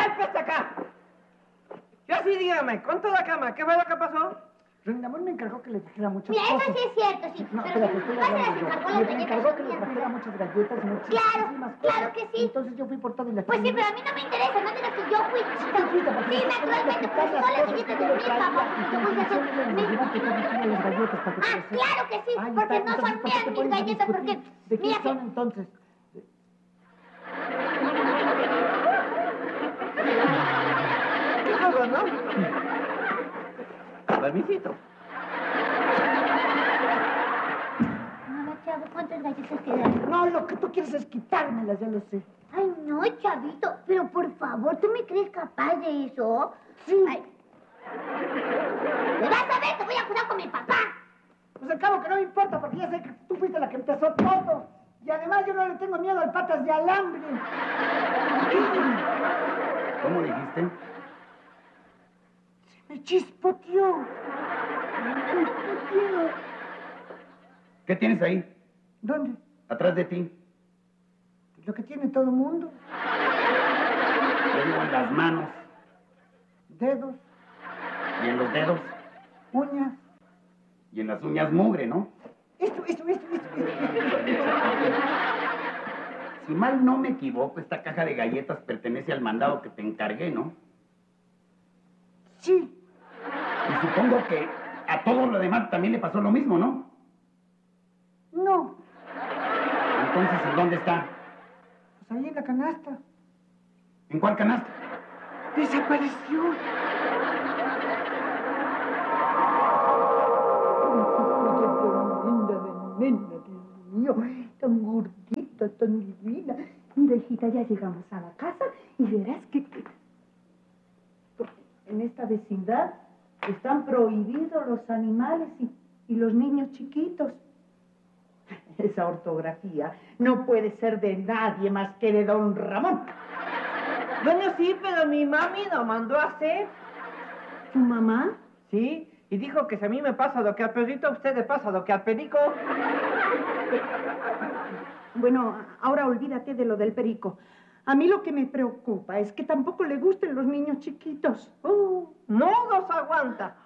¡Espérate acá! Yo sí, dígame, con toda la cama, ¿qué fue lo que pasó? Rindamón me encargó que le trajera muchas Mira, cosas. eso sí es cierto, sí. No, pero espérate, estoy hablando yo. Me encargó que le trajera muchas galletas y muchísimas cosas. Claro que sí. Entonces yo fui por todo y la Pues sí, pero a mí no me interesa, no digas que yo fui. Sí, naturalmente, porque son las galletas de mi papá. Yo voy a hacer... Ah, claro que sí, porque no son mías mis galletas, porque... ¿De qué Mira son que... entonces? ¿Qué cosa, no? Permisito. Mamá, Chavo, ¿cuántas galletas quedan? No, lo que tú quieres es quitármelas, ya lo sé. Ay, no, Chavito, pero por favor, ¿tú me crees capaz de eso? Sí. Ay. ¿Me vas a ver? Te voy a acusar con mi papá. Pues al cabo que no me importa, porque ya sé que tú fuiste la que empezó todo. Y además yo no le tengo miedo al patas de alambre. ¿Cómo dijiste? Se me chispoteó. Me chispoteó. ¿Qué tienes ahí? ¿Dónde? Atrás de ti. Lo que tiene todo el mundo. Tengo en las manos Dedos, y en los dedos uñas. y en las uñas mugre, ¿no? Esto. Si mal no me equivoco, esta caja de galletas pertenece al mandado que te encargué, ¿no? Sí. Y supongo que a todo lo demás también le pasó lo mismo, ¿no? No. Entonces, ¿en dónde está? Pues ahí en la canasta. ¿En cuál canasta? Desapareció. Nena, Dios mío, tan gordita, tan divina. Mira, hijita, ya llegamos a la casa y verás que en esta vecindad están prohibidos los animales y los niños chiquitos. Esa ortografía no puede ser de nadie más que de don Ramón. Bueno, sí, pero mi mami lo mandó a hacer. ¿Tu mamá? Sí, y dijo que si a mí me pasa lo que al perrito, a usted le pasa lo que al perico. Bueno, ahora olvídate de lo del perico. A mí lo que me preocupa es que tampoco le gusten los niños chiquitos. No los aguanta.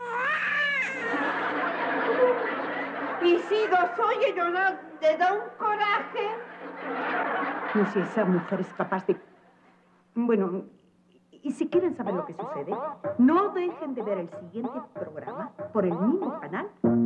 Y si los oye llorar, le da un coraje. No sé si esa mujer es capaz de... Bueno, y si quieren saber lo que sucede, no dejen de ver el siguiente programa por el mismo canal.